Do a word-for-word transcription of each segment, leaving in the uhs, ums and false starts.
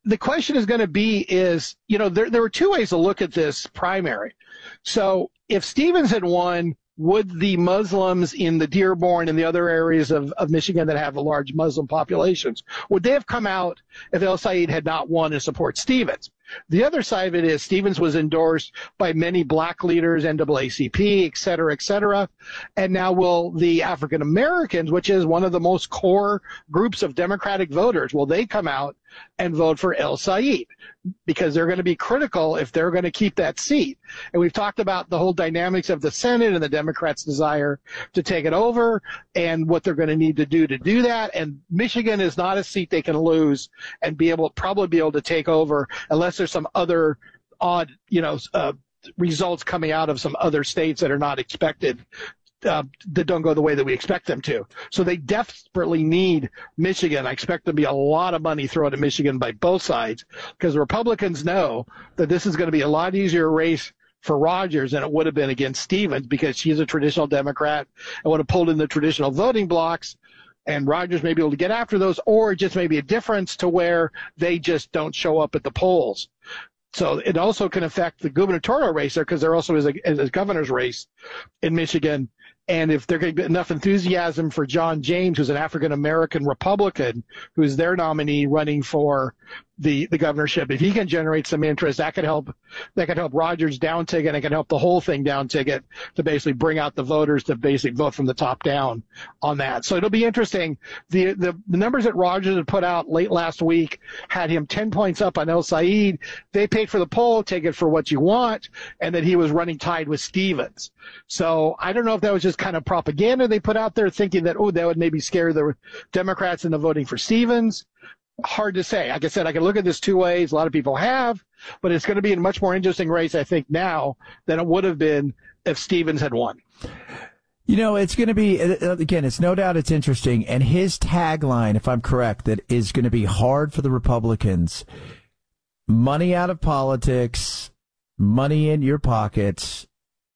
the question is going to be is, you know, there there were two ways to look at this primary. So if Stevens had won, would the Muslims in the Dearborn and the other areas of, of Michigan that have large Muslim populations, would they have come out if El Said had not won to support Stevens? The other side of it is Stevens was endorsed by many black leaders, N double A C P, et cetera, et cetera. And now will the African Americans, which is one of the most core groups of Democratic voters, will they come out and vote for El Said? Because they're going to be critical if they're going to keep that seat. And we've talked about the whole dynamics of the Senate and the Democrats' desire to take it over and what they're going to need to do to do that. And Michigan is not a seat they can lose and be able, probably be able to take over unless there's some other odd, you know, uh, results coming out of some other states that are not expected. Uh, that don't go the way that we expect them to. So they desperately need Michigan. I expect there to be a lot of money thrown at Michigan by both sides because the Republicans know that this is going to be a lot easier race for Rogers than it would have been against Stevens because she's a traditional Democrat and would have pulled in the traditional voting blocks. And Rogers may be able to get after those, or it just may be a difference to where they just don't show up at the polls. So it also can affect the gubernatorial race there because there also is a, is a governor's race in Michigan. And if there could be enough enthusiasm for John James, who's an African-American Republican, who's their nominee running for the, the governorship, if he can generate some interest, that could help, that could help Rogers down ticket and it can help the whole thing down ticket to basically bring out the voters to basically vote from the top down on that. So it'll be interesting. The, the, the numbers that Rogers had put out late last week had him ten points up on El Said. They paid for the poll, take it for what you want, and that he was running tied with Stevens. So I don't know if that was just kind of propaganda they put out there thinking that, oh, that would maybe scare the Democrats into voting for Stevens. Hard to say. Like I said, I can look at this two ways. A lot of people have, but it's going to be a much more interesting race, I think, now than it would have been if Stevens had won. You know, it's going to be, again, it's no doubt it's interesting. And his tagline, if I'm correct, that is going to be hard for the Republicans. Money out of politics, money in your pockets,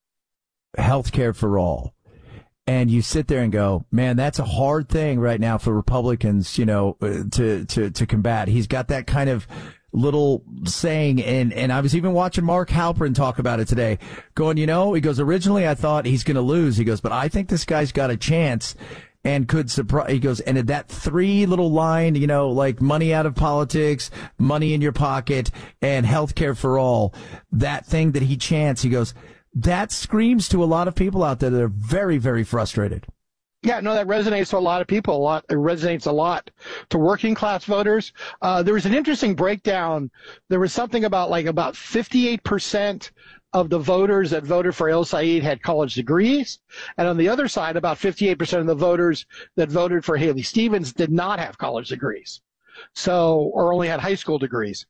health care for all. And you sit there and go, man, that's a hard thing right now for Republicans, you know, to, to, to combat. He's got that kind of little saying. And, and I was even watching Mark Halperin talk about it today going, you know, he goes, originally I thought he's going to lose. He goes, but I think this guy's got a chance and could surprise. He goes, and that three little line, you know, like money out of politics, money in your pocket and health care for all, that thing that he chants, he goes, that screams to a lot of people out there that are very, very frustrated. Yeah, no, that resonates to a lot of people. A lot, it resonates a lot to working class voters. Uh, there was an interesting breakdown. There was something about like about fifty-eight percent of the voters that voted for El Said had college degrees. And on the other side, about fifty-eight percent of the voters that voted for Haley Stevens did not have college degrees. So, or only had high school degrees.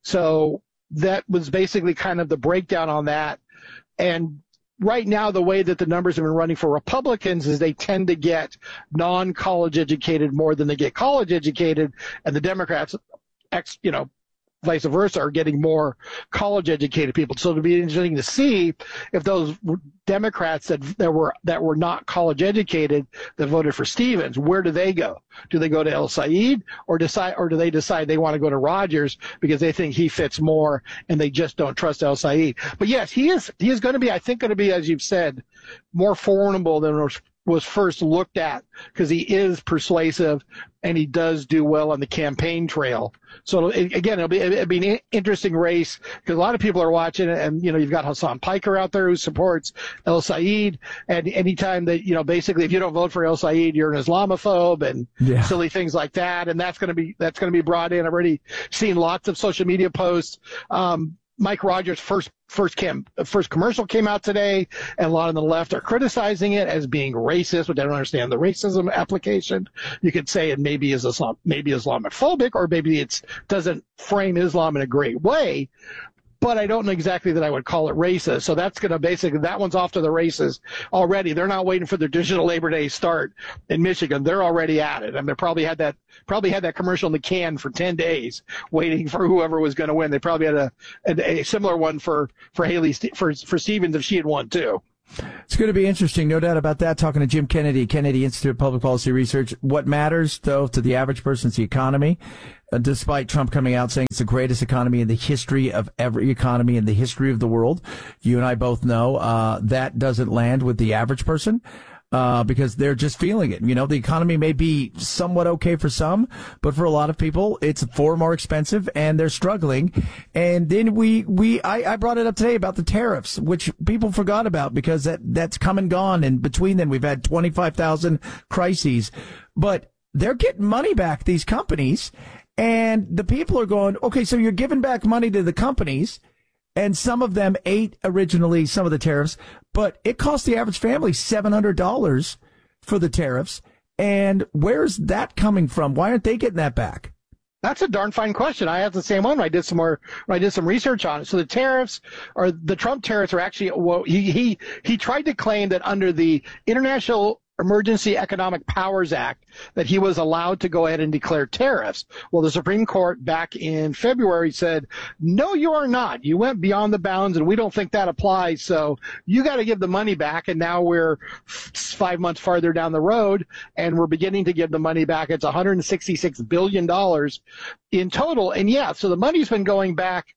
So that was basically kind of the breakdown on that. And right now, the way that the numbers have been running for Republicans is they tend to get non-college educated more than they get college educated, and the Democrats, ex, you know, vice versa, are getting more college educated people. So it'll be interesting to see if those Democrats that that were that were not college educated that voted for Stevens, where do they go? Do they go to El Said, or decide, or do they decide they want to go to Rogers because they think he fits more and they just don't trust El Said? But yes, he is he is going to be, I think, going to be, as you've said, more formidable than was was first looked at because he is persuasive and he does do well on the campaign trail. So it, again, it'll be, it'll be an interesting race because a lot of people are watching it, and, you know, you've got Hassan Piker out there who supports El Said, and anytime that, you know, basically if you don't vote for El Said, you're an Islamophobe and yeah. silly things like that. And that's going to be, that's going to be brought in. I've already seen lots of social media posts. Um, Mike Rogers' first first cam, first commercial came out today, and a lot on the left are criticizing it as being racist, which I don't understand the racism application. You could say it maybe is Islam, maybe Islamophobic, or maybe it doesn't frame Islam in a great way. But I don't know exactly that I would call it racist. So that's going to basically, that one's off to the races already. They're not waiting for their digital Labor Day start in Michigan. They're already at it. And they probably had that, probably had that commercial in the can for ten days waiting for whoever was going to win. They probably had a, a, a similar one for, for Haley, for, for Stevens if she had won too. It's going to be interesting, no doubt about that. Talking to Jim Kennedy, Kennedy Institute of Public Policy Research. What matters, though, to the average person is the economy. Uh, despite Trump coming out saying it's the greatest economy in the history of every economy in the history of the world, you and I both know uh, that doesn't land with the average person. Uh, because they're just feeling it. You know, the economy may be somewhat okay for some, but for a lot of people, it's far more expensive and they're struggling. And then we, we, I, I brought it up today about the tariffs, which people forgot about because that, that's come and gone. And between them, we've had twenty-five thousand crises, but they're getting money back, these companies. And the people are going, okay, so you're giving back money to the companies. And some of them ate originally some of the tariffs, but it cost the average family seven hundred dollars for the tariffs. And where's that coming from? Why aren't they getting that back? That's a darn fine question. I have the same one. I did some more. I did some research on it. So the tariffs, or the Trump tariffs, are actually. Well, he he he tried to claim that under the International Emergency Economic Powers Act that he was allowed to go ahead and declare tariffs. Well, the Supreme Court back in February said, no, you are not. You went beyond the bounds, and we don't think that applies. So you got to give the money back. And now we're five months farther down the road, and we're beginning to give the money back. It's one hundred sixty-six billion dollars in total. And yeah, so the money's been going back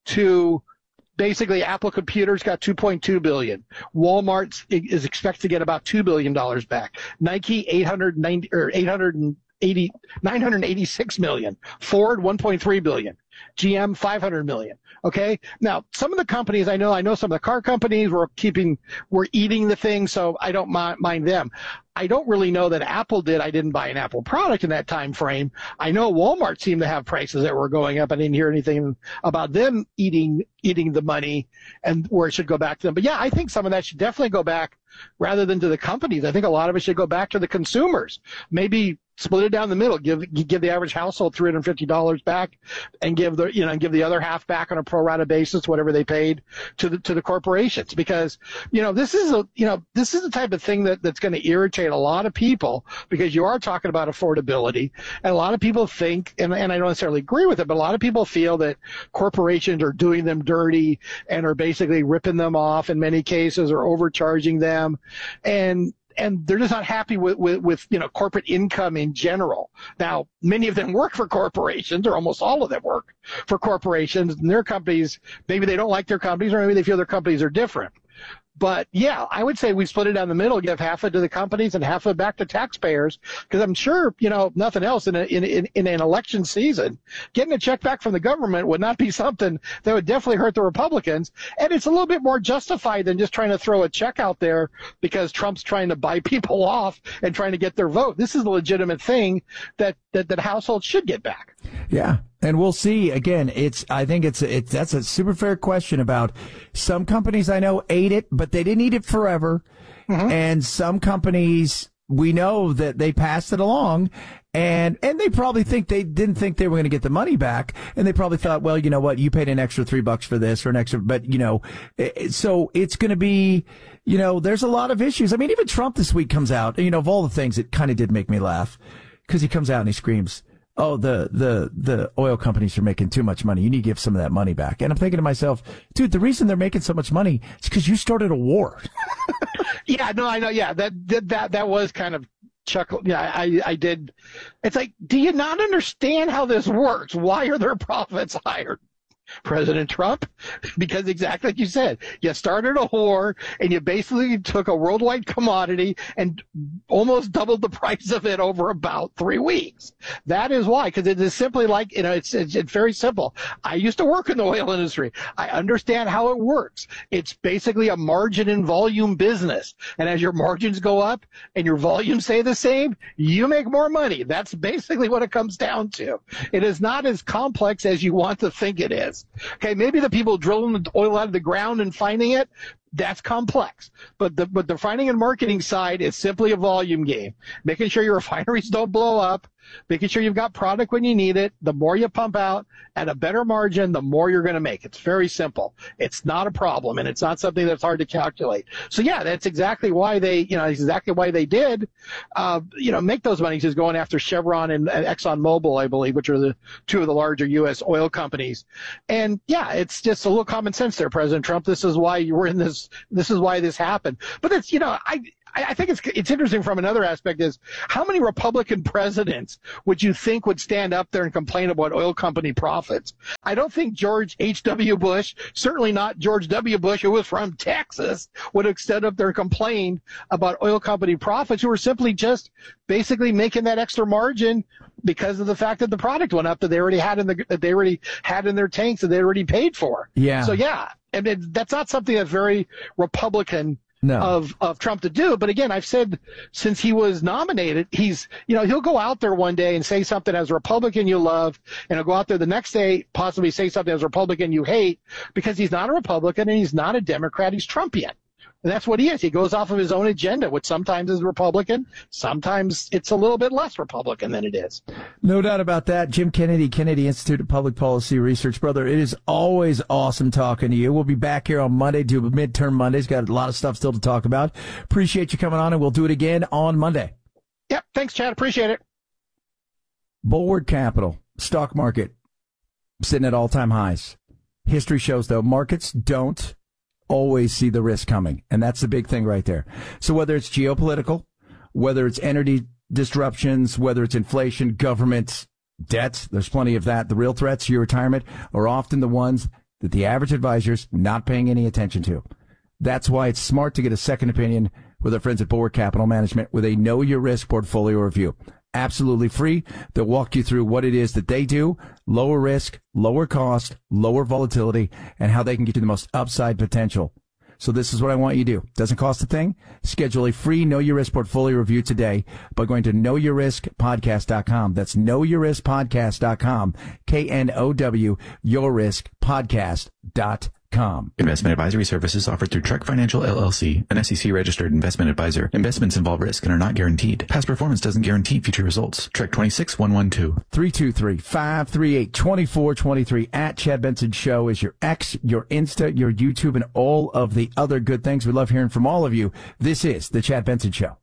to basically Apple Computers got two point two billion dollars. Walmart is expected to get about two billion dollars back. Nike eight hundred ninety or eight hundred eighty nine hundred eighty-six million dollars. Ford one point three billion dollars. G M five hundred million dollars. Okay. Now, some of the companies I know, I know some of the car companies were keeping, were eating the thing, so I don't mind, mind them. I don't really know that Apple did. I didn't buy an Apple product in that time frame. I know Walmart seemed to have prices that were going up. I didn't hear anything about them eating eating the money and where it should go back to them. But yeah, I think some of that should definitely go back rather than to the companies. I think a lot of it should go back to the consumers. Maybe split it down the middle. Give give the average household three hundred fifty dollars back, and give the you know give the other half back on a pro rata basis, whatever they paid to the to the corporations. Because you know this is a you know this is the type of thing that that's going to irritate a lot of people, because you are talking about affordability, and a lot of people think, and and I don't necessarily agree with it, but a lot of people feel that corporations are doing them dirty and are basically ripping them off in many cases, or overcharging them, and and they're just not happy with, with, with, you know, corporate income in general. Now, many of them work for corporations, or almost all of them work for corporations, and their companies, maybe they don't like their companies, or maybe they feel their companies are different. But yeah, I would say we split it down the middle, give half of it to the companies and half of it back to taxpayers, because I'm sure, you know, nothing else in, a, in, in, in an election season, getting a check back from the government would not be something that would definitely hurt the Republicans. And it's a little bit more justified than just trying to throw a check out there because Trump's trying to buy people off and trying to get their vote. This is a legitimate thing that, that, that households should get back. Yeah. And we'll see. Again, it's, I think it's, it's, that's a super fair question about some companies I know ate it, but they didn't eat it forever. Mm-hmm. And some companies, we know that they passed it along, and, and they probably think they didn't think they were going to get the money back. And they probably thought, well, you know what? You paid an extra three bucks for this or an extra, but you know, it, so it's going to be, you know, there's a lot of issues. I mean, even Trump this week comes out, you know, of all the things, it kind of did make me laugh, because he comes out and he screams, oh, the, the, the oil companies are making too much money. You need to give some of that money back. And I'm thinking to myself, dude, the reason they're making so much money is because you started a war. Yeah, no, I know. Yeah, that, that, that, that was kind of chuckle. Yeah, I, I did. It's like, do you not understand how this works? Why are their profits higher, President Trump? Because exactly like you said, you started a war and you basically took a worldwide commodity and almost doubled the price of it over about three weeks. That is why, because it is simply like, you know, it's, it's, it's very simple. I used to work in the oil industry. I understand how it works. It's basically a margin and volume business. And as your margins go up and your volumes stay the same, you make more money. That's basically what it comes down to. It is not as complex as you want to think it is. Okay, maybe the people drilling the oil out of the ground and finding it, that's complex. But the but the finding and marketing side is simply a volume game. Making sure your refineries don't blow up, making sure you've got product when you need it. The more you pump out at a better margin, the more you're going to make. It's very simple. It's not a problem, and it's not something that's hard to calculate. So yeah, that's exactly why they, you know, exactly why they did, uh, you know, make those monies, is going after Chevron and ExxonMobil, I believe, which are the two of the larger U S oil companies. And yeah, it's just a little common sense there, President Trump. This is why you were in this this. This is why this happened. But it's, you know, I, I think it's it's interesting from another aspect is how many Republican presidents would you think would stand up there and complain about oil company profits? I don't think George H W. Bush, certainly not George W. Bush, who was from Texas, would have stood up there and complained about oil company profits, who were simply just basically making that extra margin because of the fact that the product went up that they already had in the that they already had in their tanks that they already paid for. Yeah. So yeah, and it, that's not something that's very Republican. No. Of, of Trump to do. But again, I've said since he was nominated, he's, you know, he'll go out there one day and say something as a Republican you love, and he'll go out there the next day, possibly say something as a Republican you hate, because he's not a Republican and he's not a Democrat, he's Trumpian. And that's what he is. He goes off of his own agenda, which sometimes is Republican. Sometimes it's a little bit less Republican than it is. No doubt about that. Jim Kennedy, Kennedy Institute of Public Policy Research. Brother, it is always awesome talking to you. We'll be back here on Monday, do midterm Mondays. Got a lot of stuff still to talk about. Appreciate you coming on, and we'll do it again on Monday. Yep. Thanks, Chad. Appreciate it. Bulwark Capital, stock market, sitting at all-time highs. History shows, though, markets don't always see the risk coming. And that's the big thing right there. So whether it's geopolitical, whether it's energy disruptions, whether it's inflation, government debt, there's plenty of that. The real threats to your retirement are often the ones that the average advisor's not paying any attention to. That's why it's smart to get a second opinion with our friends at Bulwark Capital Management with a Know Your Risk portfolio review. Absolutely free. They'll walk you through what it is that they do, lower risk, lower cost, lower volatility, and how they can get you the most upside potential. So this is what I want you to do. Doesn't cost a thing. Schedule a free Know Your Risk portfolio review today by going to know your risk podcast dot com. That's know your risk podcast dot com. K N O W, your risk podcast dot com. Investment advisory services offered through Trek Financial L L C, an S E C-registered investment advisor. Investments involve risk and are not guaranteed. Past performance doesn't guarantee future results. Trek twenty-six one one two. three two three, five three eight, two four two three. At Chad Benson Show is your X, your Insta, your YouTube, and all of the other good things. We love hearing from all of you. This is the Chad Benson Show.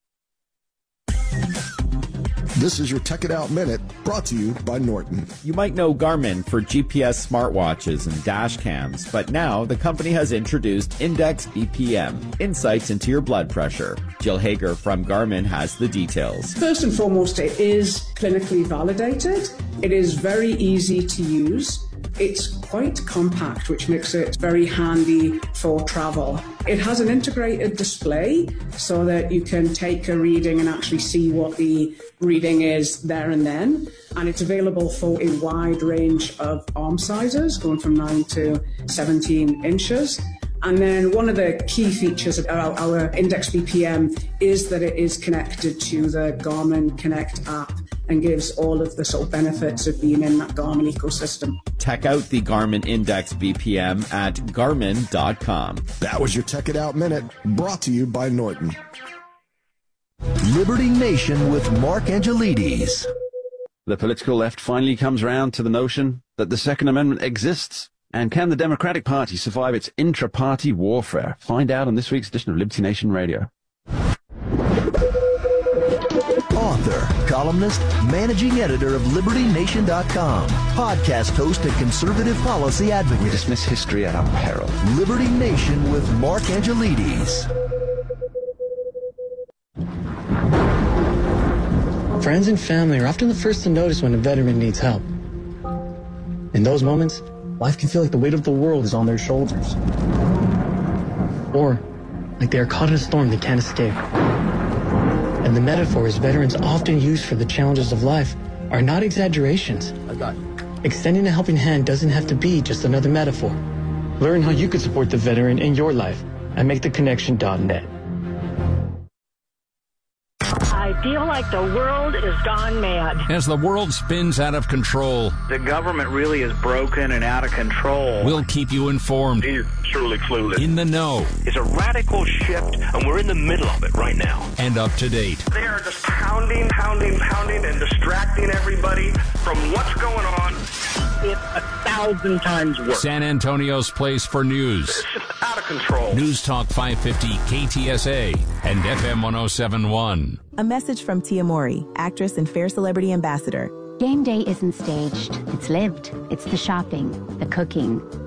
This is your Tech It Out Minute, brought to you by Norton. You might know Garmin for G P S smartwatches and dash cams, but now the company has introduced Index B P M, insights into your blood pressure. Jill Hager from Garmin has the details. First and foremost, it is clinically validated. It is very easy to use. It's quite compact, which makes it very handy for travel. It has an integrated display so that you can take a reading and actually see what the reading is there and then. And it's available for a wide range of arm sizes, going from nine to seventeen inches. And then one of the key features of our, our Index B P M is that it is connected to the Garmin Connect app and gives all of the sort of benefits of being in that Garmin ecosystem. Check out the Garmin Index B P M at garmin dot com. That was your Tech It Out Minute, brought to you by Norton. Liberty Nation with Mark Angelides. The political left finally comes round to the notion that the Second Amendment exists. And can the Democratic Party survive its intra-party warfare? Find out on this week's edition of Liberty Nation Radio. Author, columnist, managing editor of Liberty Nation dot com, podcast host and conservative policy advocate. We dismiss history at our peril. Liberty Nation with Mark Angelides. Friends and family are often the first to notice when a veteran needs help. In those moments, life can feel like the weight of the world is on their shoulders. Or like they are caught in a storm they can't escape. And the metaphors veterans often use for the challenges of life are not exaggerations. I got it. Extending a helping hand doesn't have to be just another metaphor. Learn how you could support the veteran in your life at make the connection dot net. I feel like the world is gone mad. As the world spins out of control, the government really is broken and out of control. We'll keep you informed. He's truly clueless. In the know. It's a radical shift, and we're in the middle of it right now. And up to date. They are just pounding, pounding, pounding, and distracting everybody from what's going on. It's a thousand times worse. San Antonio's place for news. It's just out of control. News Talk five fifty K T S A and F M one oh seven point one. A message from Tia Mori, actress and Fair Celebrity Ambassador. Game day isn't staged. It's lived. It's the shopping, the cooking,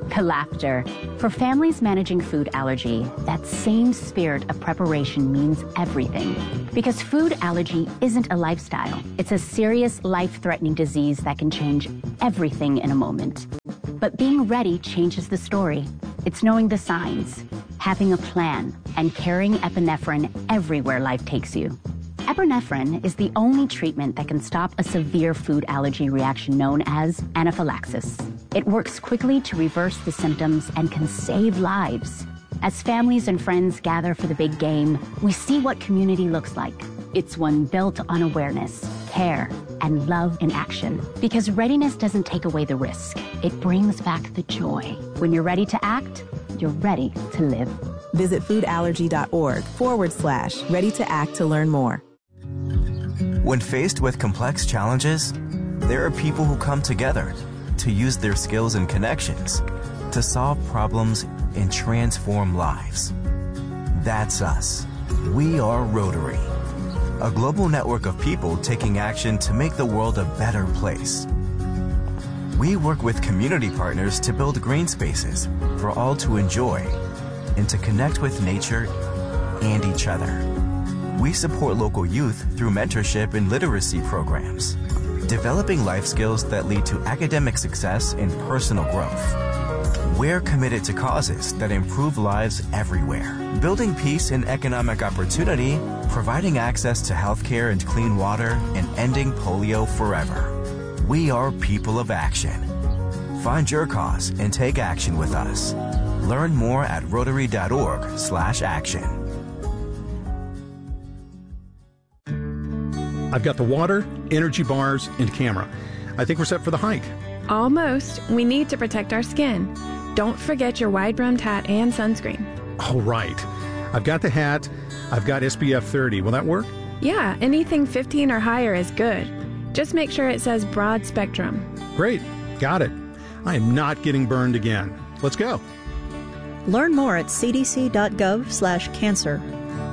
Calafter. For families managing food allergy, that same spirit of preparation means everything. Because food allergy isn't a lifestyle. It's a serious, life-threatening disease that can change everything in a moment. But being ready changes the story. It's knowing the signs, having a plan, and carrying epinephrine everywhere life takes you. Epinephrine is the only treatment that can stop a severe food allergy reaction known as anaphylaxis. It works quickly to reverse the symptoms and can save lives. As families and friends gather for the big game, we see what community looks like. It's one built on awareness, care, and love in action. Because readiness doesn't take away the risk. It brings back the joy. When you're ready to act, you're ready to live. Visit foodallergy.org forward slash ready to act to learn more. When faced with complex challenges, there are people who come together to use their skills and connections to solve problems and transform lives. That's us. We are Rotary, a global network of people taking action to make the world a better place. We work with community partners to build green spaces for all to enjoy and to connect with nature and each other. We support local youth through mentorship and literacy programs, developing life skills that lead to academic success and personal growth. We're committed to causes that improve lives everywhere, building peace and economic opportunity, providing access to healthcare and clean water, and ending polio forever. We are people of action. Find your cause and take action with us. Learn more at rotary.org slash action. I've got the water, energy bars, and camera. I think we're set for the hike. Almost. We need to protect our skin. Don't forget your wide-brimmed hat and sunscreen. All right. I've got the hat. I've got S P F thirty. Will that work? Yeah, anything fifteen or higher is good. Just make sure it says broad spectrum. Great. Got it. I am not getting burned again. Let's go. Learn more at cdc.gov slash cancer.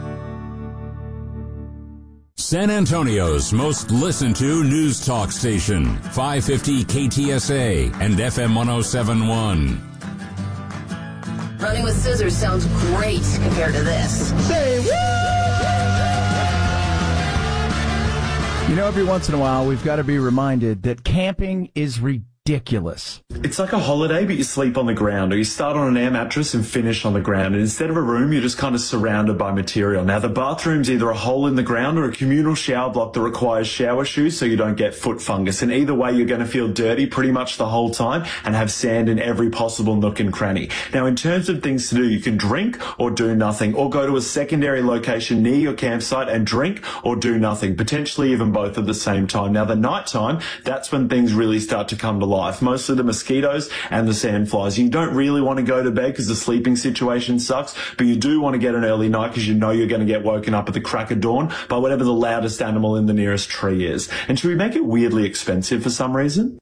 San Antonio's most listened to news talk station, five fifty K T S A and F M one oh seven point one. Running with scissors sounds great compared to this. Say woo! You know, every once in a while, we've got to be reminded that camping is ridiculous. It's like a holiday, but you sleep on the ground, or you start on an air mattress and finish on the ground. And instead of a room, you're just kind of surrounded by material. Now, the bathroom's either a hole in the ground or a communal shower block that requires shower shoes so you don't get foot fungus. And either way, you're going to feel dirty pretty much the whole time and have sand in every possible nook and cranny. Now, in terms of things to do, you can drink or do nothing, or go to a secondary location near your campsite and drink or do nothing, potentially even both at the same time. Now, the nighttime, that's when things really start to come to life. Mostly the mosquitoes and the sandflies. You don't really want to go to bed because the sleeping situation sucks, but you do want to get an early night because you know you're going to get woken up at the crack of dawn by whatever the loudest animal in the nearest tree is. And should we make it weirdly expensive for some reason?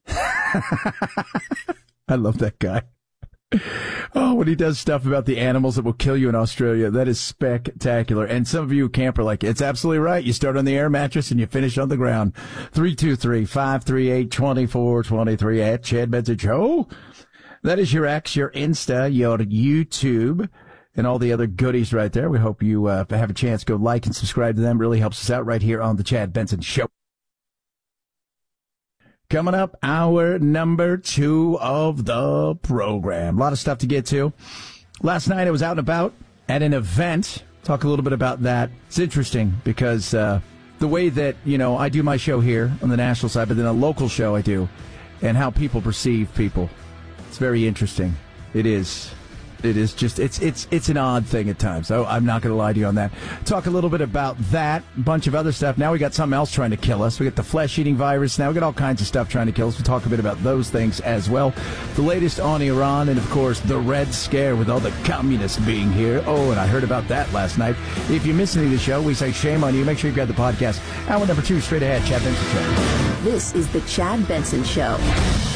I love that guy. Oh, when he does stuff about the animals that will kill you in Australia, that is spectacular. And some of you who camp are like, it's absolutely right. You start on the air mattress and you finish on the ground. three two three, five three eight, two four two three at Chad Benson Show. That is your X, your Insta, your YouTube, and all the other goodies right there. We hope you uh, have a chance to go like and subscribe to them. Really helps us out right here on the Chad Benson Show. Coming up, hour number two of the program. A lot of stuff to get to. Last night I was out and about at an event. Talk a little bit about that. It's interesting because uh, the way that, you know, I do my show here on the national side, but then a local show I do, and how people perceive people. It's very interesting. It is. It is just, it's it's it's an odd thing at times. So I'm not going to lie to you on that. Talk a little bit about that, a bunch of other stuff. Now we got something else trying to kill us. We got the flesh-eating virus. Now we got all kinds of stuff trying to kill us. We'll talk a bit about those things as well. The latest on Iran, and of course, the Red Scare with all the communists being here. Oh, and I heard about that last night. If you missed any of the show, we say shame on you. Make sure you grab the podcast. Hour number two, straight ahead, Chad Benson Show. This is the Chad Benson Show.